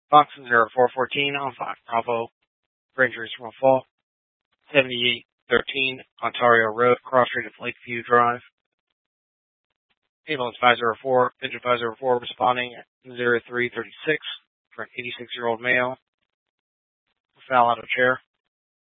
Fox 0414 on 5 Bravo. Rangers will fall. 7813 Ontario Road, cross street of Lakeview Drive. Ambulance 504, engine 504 responding at 0336 for an 86-year-old male who fell out of a chair.